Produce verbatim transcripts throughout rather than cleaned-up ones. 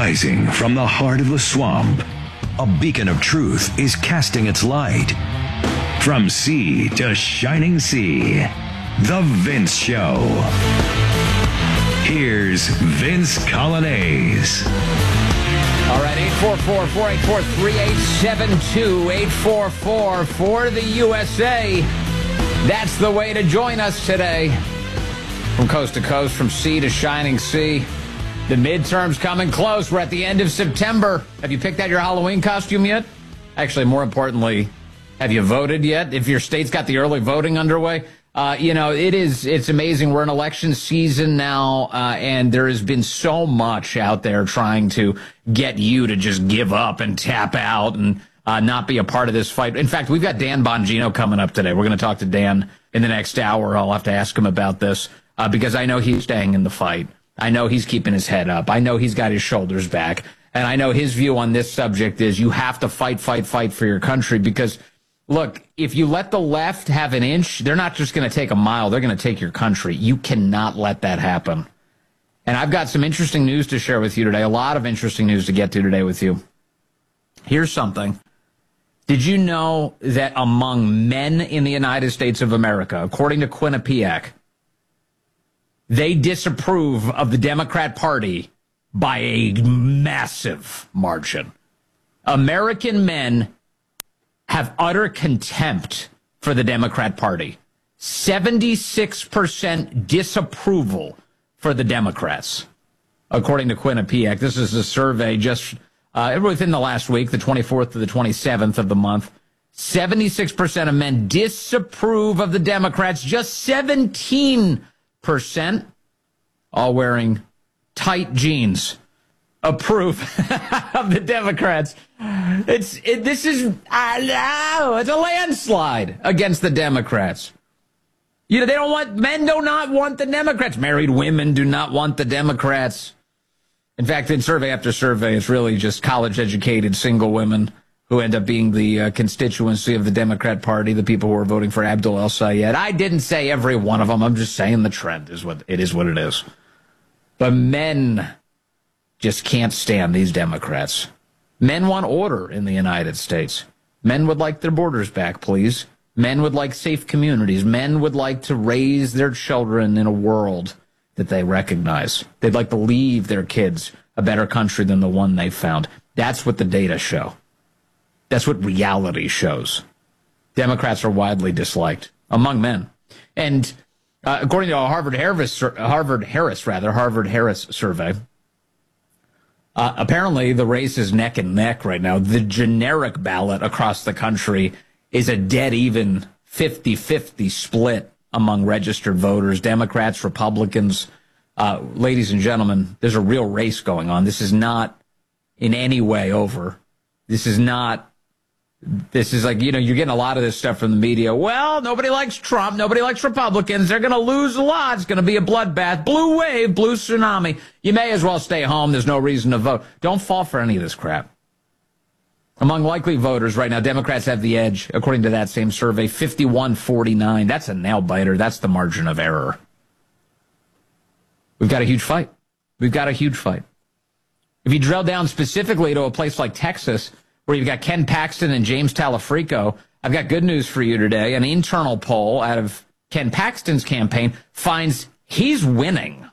Rising from the heart of the swamp, a beacon of truth is casting its light. From sea to shining sea, The Vince Show. Here's Vince Coglianese. All right, eight four four, four eight four, three eight seven two, eight four four for the U S A. That's the way to join us today. From coast to coast, from sea to shining sea. The midterms coming close. We're at the end of September. Have you picked out your Halloween costume yet? Actually, more importantly, have you voted yet? If your state's got the early voting underway, uh, you know, it is, it's amazing. We're in election season now, uh, and there has been so much out there trying to get you to just give up and tap out and uh, not be a part of this fight. In fact, we've got Dan Bongino coming up today. We're going to talk to Dan in the next hour. I'll have to ask him about this uh, because I know he's staying in the fight. I know he's keeping his head up. I know he's got his shoulders back. And I know his view on this subject is you have to fight, fight, fight for your country because, look, if you let the left have an inch, they're not just going to take a mile. They're going to take your country. You cannot let that happen. And I've got some interesting news to share with you today, a lot of interesting news to get to today with you. Here's something. Did you know that among men in the United States of America, according to Quinnipiac, they disapprove of the Democrat Party by a massive margin? American men have utter contempt for the Democrat Party. seventy-six percent disapproval for the Democrats, according to Quinnipiac. This is a survey just uh, within the last week, the twenty-fourth to the twenty-seventh of the month. seventy-six percent of men disapprove of the Democrats. Just seventeen percent, all wearing tight jeans, approve of the Democrats. It's it, this is I know it's a landslide against the Democrats. You know, they don't want men do not want the Democrats. Married women do not want the Democrats. In fact, in survey after survey, it's really just college-educated single women who end up being the uh, constituency of the Democrat Party, the people who are voting for Abdul El-Sayed. I didn't say every one of them. I'm just saying the trend is what it is what it is. But men just can't stand these Democrats. Men want order in the United States. Men would like their borders back, please. Men would like safe communities. Men would like to raise their children in a world that they recognize. They'd like to leave their kids a better country than the one they found. That's what the data show. That's what reality shows. Democrats are widely disliked among men. And uh, according to a Harvard Harris, Harvard Harris rather, Harvard Harris survey, uh, apparently the race is neck and neck right now. The generic ballot across the country is a dead even fifty-fifty split among registered voters, Democrats, Republicans. Uh, ladies and gentlemen, there's a real race going on. This is not in any way over. This is not This is like, you know, you're getting a lot of this stuff from the media. Well, nobody likes Trump. Nobody likes Republicans. They're going to lose a lot. It's going to be a bloodbath. Blue wave, blue tsunami. You may as well stay home. There's no reason to vote. Don't fall for any of this crap. Among likely voters right now, Democrats have the edge, according to that same survey, fifty-one forty-nine. That's a nail biter. That's the margin of error. We've got a huge fight. We've got a huge fight. If you drill down specifically to a place like Texas, where you've got Ken Paxton and James Talafrico, I've got good news for you today. An internal poll out of Ken Paxton's campaign finds he's winning.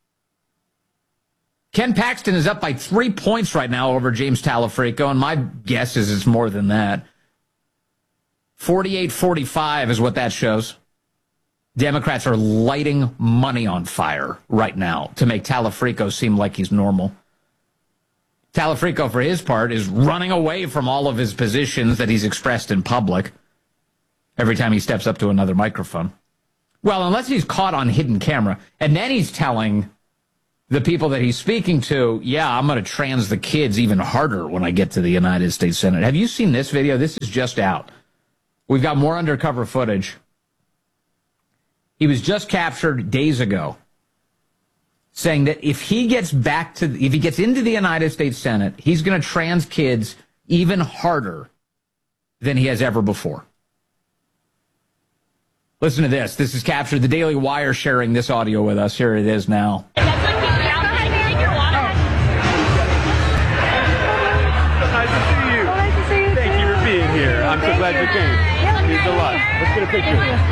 Ken Paxton is up by three points right now over James Talafrico, and my guess is it's more than that. forty-eight forty-five is what that shows. Democrats are lighting money on fire right now to make Talafrico seem like he's normal. Talafrico, for his part, is running away from all of his positions that he's expressed in public every time he steps up to another microphone. Well, unless he's caught on hidden camera, and then he's telling the people that he's speaking to, yeah, I'm going to trans the kids even harder when I get to the United States Senate. Have you seen this video? This is just out. We've got more undercover footage. He was just captured days ago, saying that if he gets back to, if he gets into the United States Senate, he's going to trans kids even harder than he has ever before. Listen to this. This is captured. The Daily Wire sharing this audio with us. Here it is now. I'm so thank glad you. you came. Means a lot. Let's get a picture.